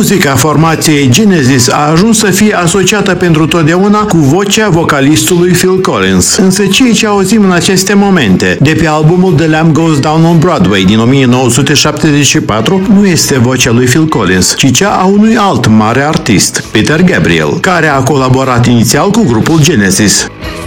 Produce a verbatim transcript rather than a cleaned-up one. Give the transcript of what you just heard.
Muzica formației Genesis a ajuns să fie asociată pentru totdeauna cu vocea vocalistului Phil Collins. Însă ceea ce auzim în aceste momente de pe albumul The Lamb Goes Down on Broadway din o mie nouă sute șaptezeci și patru nu este vocea lui Phil Collins, ci cea a unui alt mare artist, Peter Gabriel, care a colaborat inițial cu grupul Genesis.